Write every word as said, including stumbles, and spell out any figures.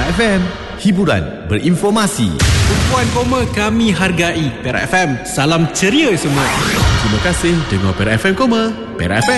Perak F M, hiburan berinformasi. Tumpuan koma kami hargai. Perak F M, salam ceria semua. Terima kasih dengar Perak F M Koma. Perak F M